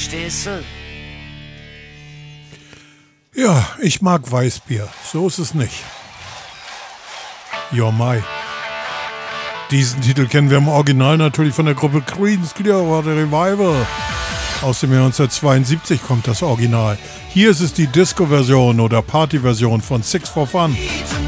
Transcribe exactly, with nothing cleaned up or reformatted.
verstehst du? Ja, ich mag Weißbier. So ist es nicht. Your My. Diesen Titel kennen wir im Original natürlich von der Gruppe Creedence Clearwater Revival. Aus dem Jahr neunzehnhundertzweiundsiebzig kommt das Original. Hier ist es die Disco-Version oder Party-Version von Six for Fun.